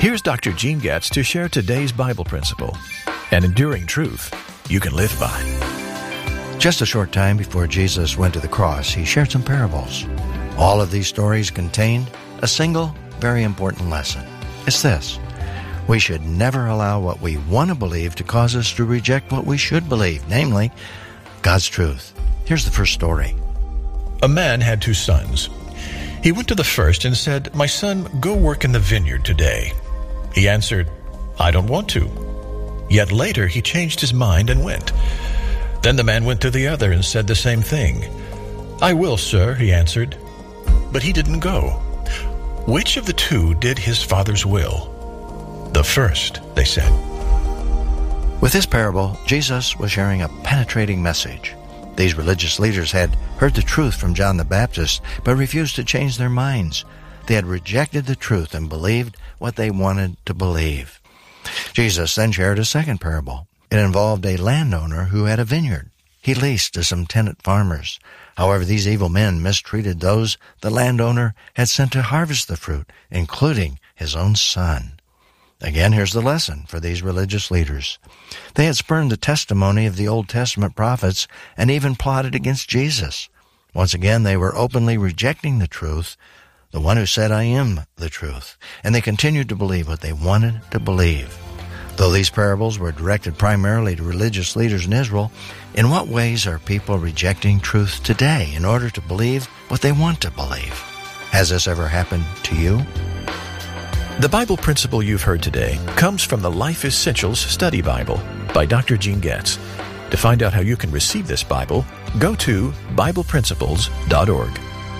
Here's Dr. Gene Getz to share today's Bible principle, an enduring truth you can live by. Just a short time before Jesus went to the cross, he shared some parables. All of these stories contained a single, very important lesson. It's this: we should never allow what we want to believe to cause us to reject what we should believe, namely, God's truth. Here's the first story. A man had 2 sons. He went to the first and said, "My son, go work in the vineyard today." He answered, "I don't want to." Yet later he changed his mind and went. Then the man went to the other and said the same thing. "I will, sir," he answered. But he didn't go. Which of the 2 did his father's will? "The first," they said. With this parable, Jesus was sharing a penetrating message. These religious leaders had heard the truth from John the Baptist, but refused to change their minds. They had rejected the truth and believed what they wanted to believe. Jesus then shared a second parable. It involved a landowner who had a vineyard. He leased to some tenant farmers. However, these evil men mistreated those the landowner had sent to harvest the fruit, including his own son. Again, here's the lesson for these religious leaders. They had spurned the testimony of the Old Testament prophets and even plotted against Jesus. Once again, they were openly rejecting the truth, the one who said, "I am the truth," and they continued to believe what they wanted to believe. Though these parables were directed primarily to religious leaders in Israel, in what ways are people rejecting truth today in order to believe what they want to believe? Has this ever happened to you? The Bible principle you've heard today comes from the Life Essentials Study Bible by Dr. Gene Getz. To find out how you can receive this Bible, go to BiblePrinciples.org.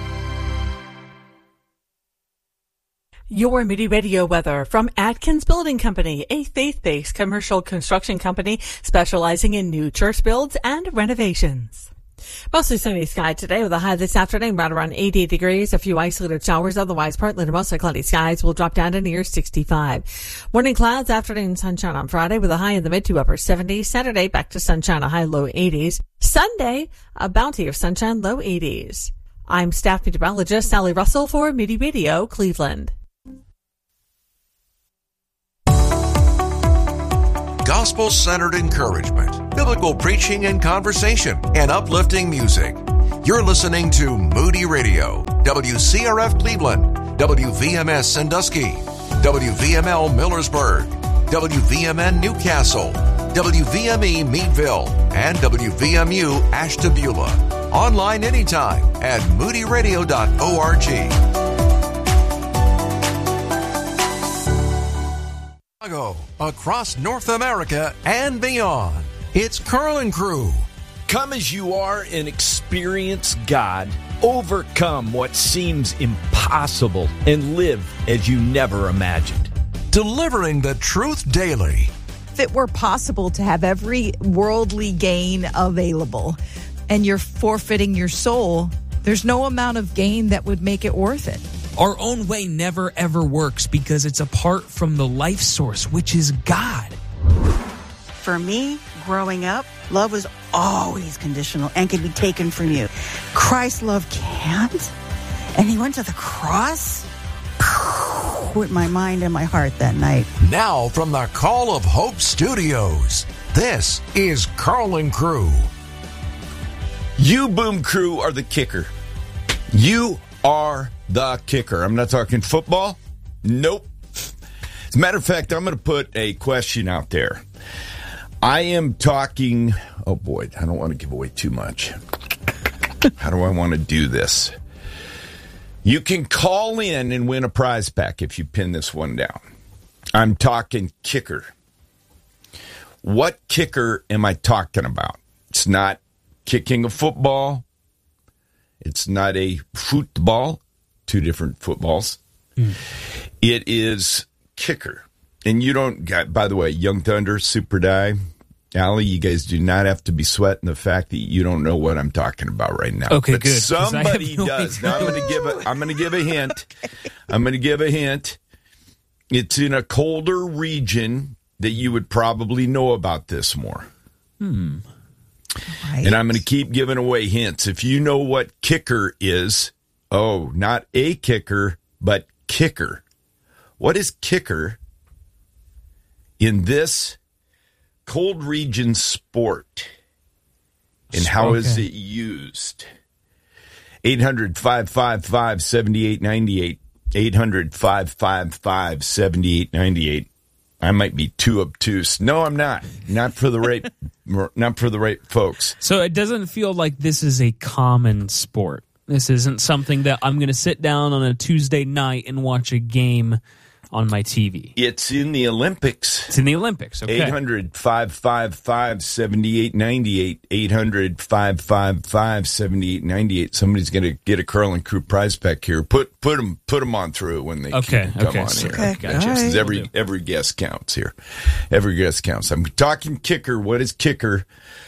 Your Moody Radio weather from Atkins Building Company, a faith-based commercial construction company specializing in new church builds and renovations. Mostly sunny sky today with a high this afternoon right around 80 degrees. A few isolated showers, otherwise partly to mostly cloudy skies will drop down to near 65. Morning clouds, afternoon sunshine on Friday with a high in the mid to upper 70s. Saturday back to sunshine, a high low 80s. Sunday, a bounty of sunshine, low 80s. I'm staff meteorologist Sally Russell for Moody Radio, Cleveland. Gospel-centered encouragement, biblical preaching and conversation, and uplifting music. You're listening to Moody Radio, WCRF Cleveland, WVMS Sandusky, WVML Millersburg, WVMN Newcastle, WVME Meadville, and WVMU Ashtabula. Online anytime at moodyradio.org. Across North America and beyond, it's Carl and Crew. Come as you are and experience God. Overcome what seems impossible and live as you never imagined. Delivering the truth daily. If it were possible to have every worldly gain available and you're forfeiting your soul, there's no amount of gain that would make it worth it. Our own way never, ever works because it's apart from the life source, which is God. For me, growing up, love was always conditional and could be taken from you. Christ's love can't. And he went to the cross with my mind and my heart that night. Now from the Call of Hope Studios, this is Carl and Crew. You, Boom Crew, are the kicker. You are the kicker. I'm not talking football. Nope. As a matter of fact, I'm going to put a question out there. I am talking... Oh, boy, I don't want to give away too much. How do I want to do this? You can call in and win a prize pack if you pin this one down. I'm talking kicker. What kicker am I talking about? It's not kicking a football. It's not a football. 2 different footballs. It is kicker. And you don't got, by the way, Young Thunder, Super Die, Allie, you guys do not have to be sweating the fact that you don't know what I'm talking about right now. Okay, but good. Somebody does. Now I'm going to give a hint. I'm going to give a hint. It's in a colder region that you would probably know about this more. Right. And I'm going to keep giving away hints. If you know what kicker is, not a kicker, but kicker. What is kicker in this cold region sport, and how is it used? 800-555-7898. 800-555-7898. I might be too obtuse. No, I'm not. Not for the right folks. So it doesn't feel like this is a common sport. This isn't something that I'm going to sit down on a Tuesday night and watch a game on my TV. It's in the Olympics. It's in the Olympics, okay. 800-555-7898. 800-555-7898. Somebody's going to get a Curl and Crew prize pack here. Put them on through when they come on here. Okay, gotcha. Right. Every guest counts here. Every guest counts. I'm talking kicker. What is kicker?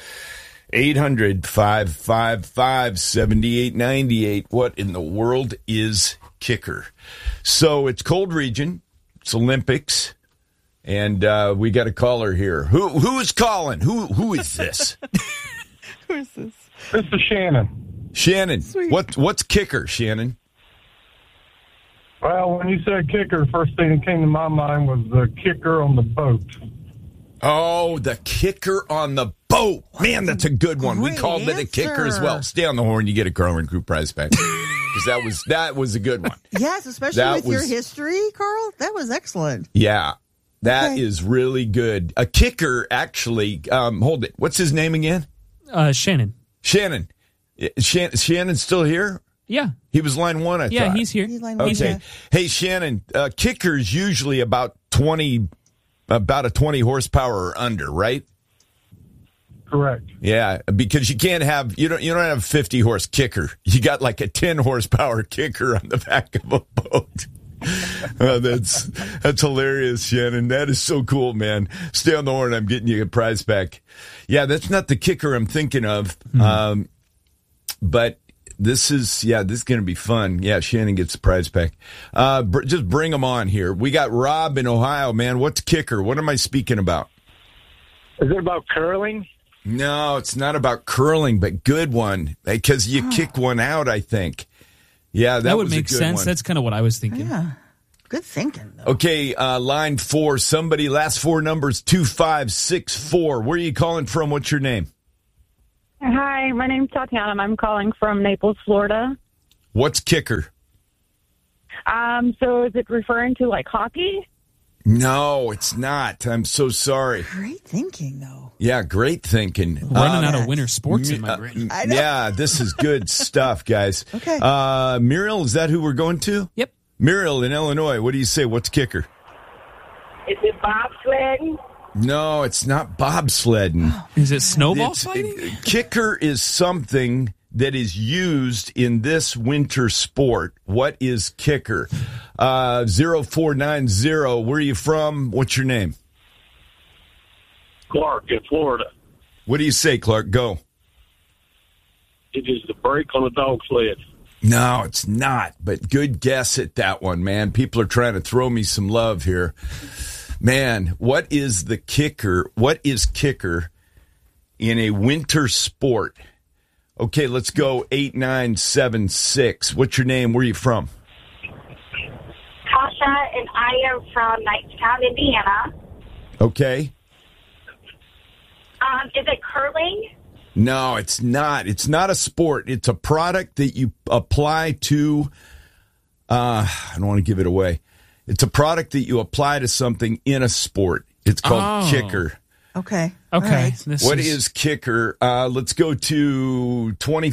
800-555-7898. What in the world is kicker? So it's cold region. It's Olympics. And we got a caller here. Who is calling? Who is this? Who is this? This is Shannon. Shannon. Sweet. What's kicker, Shannon? Well, when you said kicker, first thing that came to my mind was the kicker on the boat. Oh, the kicker on the boat. Man, that's a good one. We called it a kicker as well. Stay on the horn. You get a Curl and Crew prize back. Because that was a good one. Yes, especially with your history, Carl. That was excellent. Yeah, that is really good. A kicker, actually, hold it. What's his name again? Shannon. Shannon's still here? Yeah. He was line one, I thought. Yeah, he's here. He's line one. Okay. Hey, Shannon, kicker's usually about a 20 horsepower or under, right? Correct. Yeah, because you don't have a 50 horse kicker. You got like a 10 horsepower kicker on the back of a boat. That's hilarious, Shannon. That is so cool, man. Stay on the horn. I'm getting you a prize back. Yeah, that's not the kicker I'm thinking of. But this is going to be fun. Yeah, Shannon gets the prize back. Just bring them on here. We got Rob in Ohio, man. What's kicker? What am I speaking about? Is it about curling? No, it's not about curling, but good one. Because you kick one out, I think. Yeah, that would was make a good sense. one. That's kind of what I was thinking. Yeah. Good thinking, though. Okay, line 4. Somebody, last 4 numbers, 2564. Where are you calling from? What's your name? Hi, my name's Tatiana. I'm calling from Naples, Florida. What's kicker? So is it referring to like hockey? No, it's not. I'm so sorry. Great thinking, though. Yeah, great thinking. Running out of winter sports in my brain. Yeah, this is good stuff, guys. Okay. Muriel, is that who we're going to? Yep. Muriel in Illinois, what do you say? What's kicker? Is it bobsledding? No, it's not bobsledding. Is it snowball fighting? Kicker is something that is used in this winter sport. What is kicker? 0490, where are you from? What's your name? Clark in Florida. What do you say, Clark? Go. It is the brake on a dog sled. No, it's not, but good guess at that one, man. People are trying to throw me some love here. Man, what is the kicker? What is kicker in a winter sport? Okay, let's go 8976. What's your name? Where are you from? Tasha, and I am from Knightstown, Indiana. Okay. Is it curling? No, it's not. It's not a sport. It's a product that you apply to, I don't want to give it away. It's a product that you apply to something in a sport. It's called kicker. Okay. Okay. Right. What is kicker? Let's go to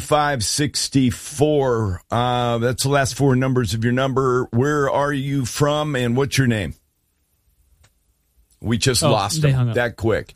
2564. That's the last 4 numbers of your number. Where are you from and what's your name? We just lost them that quick.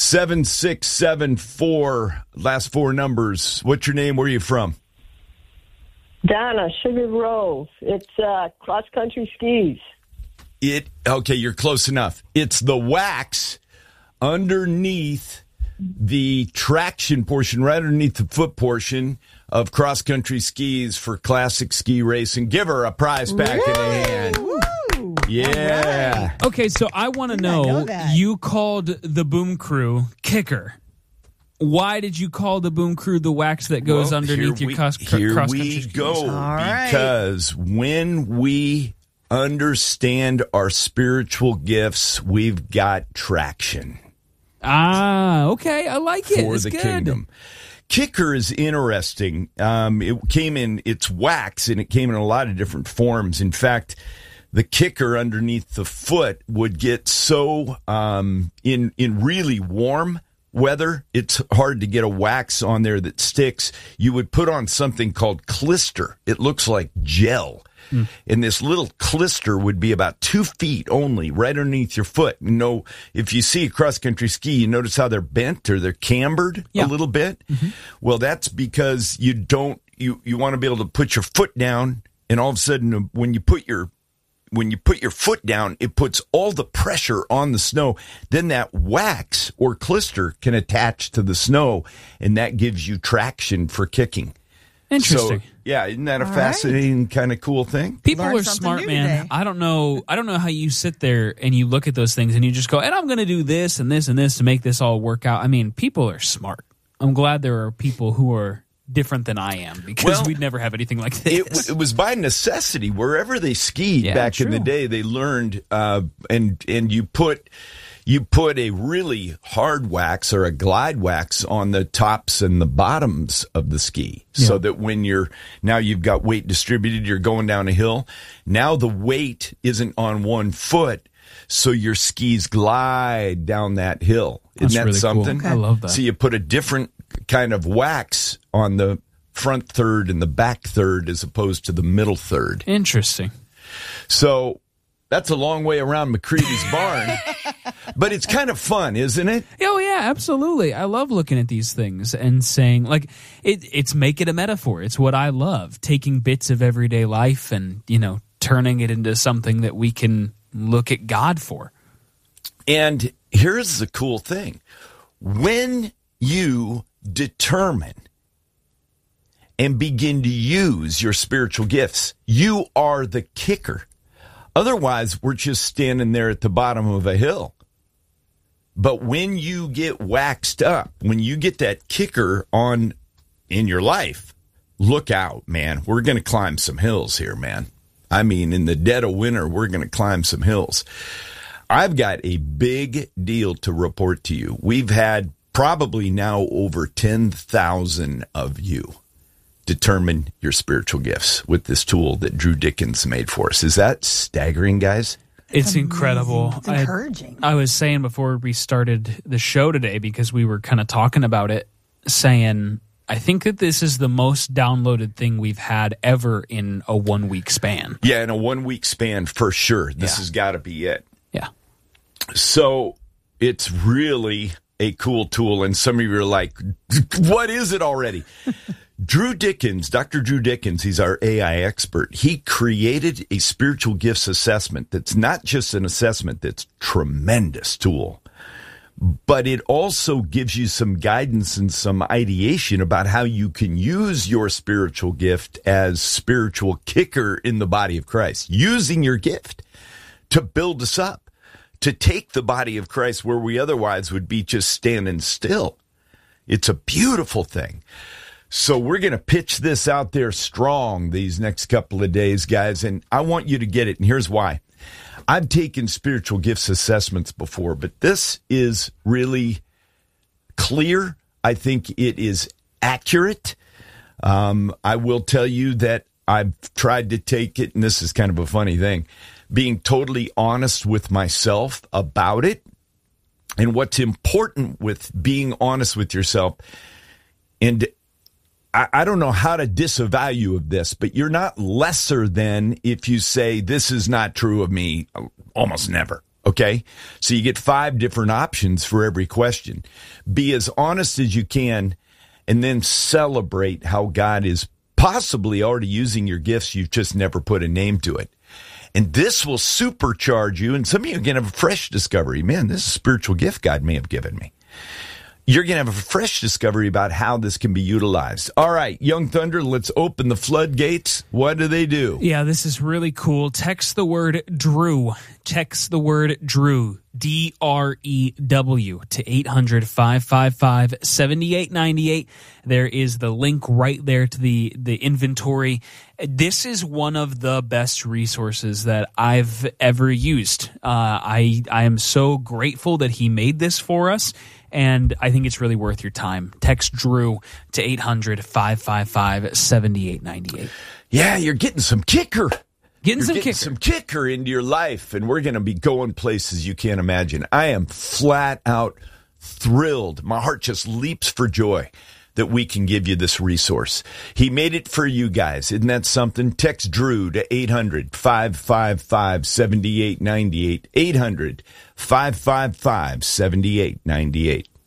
7674, last 4 numbers. What's your name? Where are you from? Donna, Sugar Grove. It's cross-country skis. Okay, you're close enough. It's the wax underneath the traction portion, right underneath the foot portion of cross-country skis for classic ski racing. Give her a prize back in the hand. Woo! Yeah. Right. Okay, so I want to know, you called the Boom Crew kicker. Why did you call the Boom Crew the wax that goes underneath your cross-country skis? Here we go. All right. Because when we understand our spiritual gifts, we've got traction. Okay. I like it. For it's the good. kingdom. Kicker is interesting. It came in its wax, and it came in a lot of different forms. In fact, the kicker underneath the foot would get so in really warm weather, it's hard to get a wax on there that sticks. You would put on something called clister. It looks like gel. And this little clister would be about 2 feet only, right underneath your foot. You know, if you see a cross-country ski, you notice how they're bent or they're cambered a little bit. Well, that's because you want to be able to put your foot down, and all of a sudden, when you put your foot down, it puts all the pressure on the snow. Then that wax or clister can attach to the snow, and that gives you traction for kicking. Interesting. So, yeah, isn't that a fascinating kind of cool thing? People Learned are something smart, new man. today. I don't know how you sit there and you look at those things and you just go, and I'm going to do this and this and this to make this all work out. I mean, people are smart. I'm glad there are people who are different than I am, because we'd never have anything like this. It was by necessity. Wherever they skied back in the day, they learned, and you put a really hard wax or a glide wax on the tops and the bottoms of the ski, so that when you've got weight distributed, you're going down a hill. Now the weight isn't on one foot, so your skis glide down that hill. That's Isn't that really something? cool. I love that. So you put a different kind of wax on the front third and the back third as opposed to the middle third. Interesting. So that's a long way around McCready's barn, but it's kind of fun, isn't it? Oh, yeah, absolutely. I love looking at these things and saying, like, it's make it a metaphor. It's what I love, taking bits of everyday life and, turning it into something that we can look at God for. And here's the cool thing. When you determine and begin to use your spiritual gifts, you are the kicker. Otherwise, we're just standing there at the bottom of a hill. But when you get waxed up, when you get that kicker on in your life, look out, man. We're going to climb some hills here, man. I mean, in the dead of winter, we're going to climb some hills. I've got a big deal to report to you. We've had probably now over 10,000 of you determine your spiritual gifts with this tool that Drew Dickens made for us. Is that staggering, guys? It's incredible. It's encouraging. I was saying before we started the show today, because we were kind of talking about it, saying I think that this is the most downloaded thing we've had ever in a 1 week span. Yeah, in a 1 week span, for sure. This has got to be it. Yeah. So it's really a cool tool, and some of you are like, what is it already? Drew Dickens, Dr. Drew Dickens, he's our AI expert. He created a spiritual gifts assessment that's not just an assessment, that's a tremendous tool, but it also gives you some guidance and some ideation about how you can use your spiritual gift as spiritual kicker in the body of Christ, using your gift to build us up, to take the body of Christ where we otherwise would be just standing still. It's a beautiful thing. So we're going to pitch this out there strong these next couple of days, guys, and I want you to get it, and here's why. I've taken spiritual gifts assessments before, but this is really clear. I think it is accurate. I will tell you that I've tried to take it, and this is kind of a funny thing, being totally honest with myself about it. And what's important with being honest with yourself, and I don't know how to disavow you of this, but you're not lesser than if you say, this is not true of me, almost never. Okay? So you get 5 different options for every question. Be as honest as you can, and then celebrate how God is possibly already using your gifts. You've just never put a name to it. And this will supercharge you. And some of you are going to have a fresh discovery. Man, this is a spiritual gift God may have given me. You're going to have a fresh discovery about how this can be utilized. All right, Young Thunder, let's open the floodgates. What do? Yeah, this is really cool. Text the word Drew. Text the word Drew DREW to 800-555-7898. There is the link right there to the inventory. This is one of the best resources that I've ever used. I am so grateful that he made this for us, and I think it's really worth your time. Text Drew to 800-555-7898. Yeah, you're getting some kicker. Getting some kicker into your life, and we're going to be going places you can't imagine. I am flat out thrilled. My heart just leaps for joy that we can give you this resource. He made it for you guys. Isn't that something? Text Drew to 800-555-7898. 800-555-7898.